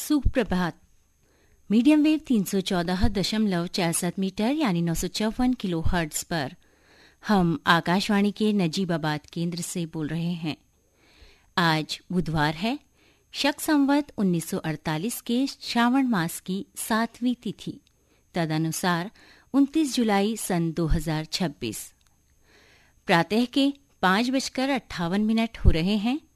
सुप्रभात। Medium wave 314.67 metre यानी 954 kilo hertz पर हम आकाशवाणी के नजीबाबाद केंद्र से बोल रहे हैं। आज बुधवार है, शक संवत 1948 के श्रावण मास की 7वीं तिथि, तदनुसार 29 जुलाई सन 2026। प्रातः के 5:58 हो रहे हैं।